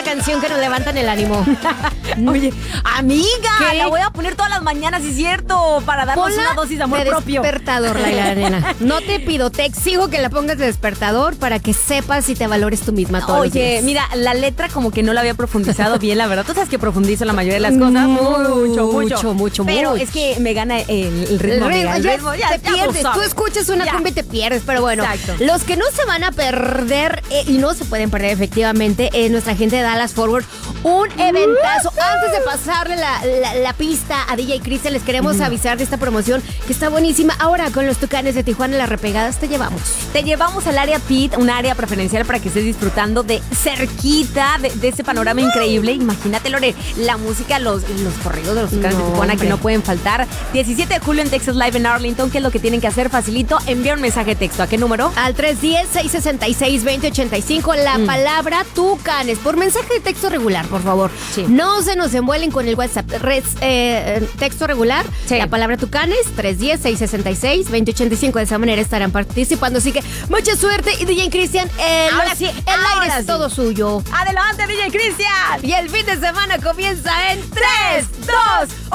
canción que nos levanta en el ánimo. Oye, amiga, ¿qué? la voy a poner todas las mañanas, ¿sí es cierto? Para darnos una dosis de amor propio. Despertador, Laila, nena. No te pido, te exijo que la pongas de despertador para que sepas y te valores tú misma todos los días. Oye, mira, la letra como que no la había profundizado bien, la verdad. Tú sabes que profundizo la mayoría de las cosas. Mucho. Pero es que me gana el ritmo. El ritmo, te pierdes. Tú escuchas una cumbia y te pierdes. Pero bueno, exacto. Los que no se van a perder y no se pueden perder efectivamente es nuestra gente de Dallas Forward. Un eventazo. Antes de pasarle la pista a DJ Cristian, les queremos avisar de esta promoción que está buenísima. Ahora con los Tucanes de Tijuana, las repegadas, te llevamos. Te llevamos al área PIT, un área preferencial para que estés disfrutando de cerquita de ese panorama increíble. Imagínate, Lore, la música, los corridos de los Tucanes de Tijuana que no pueden faltar. 17 de julio en Texas Live en Arlington. ¿Qué es lo que tienen que hacer? Facilito, enviar un mensaje de texto. ¿A qué número? Al 310-666-2085, la palabra Tucanes. Por mensaje de texto regular, por favor. Sí. No se nos envuelen con el WhatsApp. Texto regular, sí. La palabra Tucanes, 310-666-2085. De esa manera estarán participando. Así que mucha suerte. Y DJ Cristian, el aire es todo suyo. ¡Adelante, DJ Cristian! Y el fin de semana comienza en 3, 2, 1.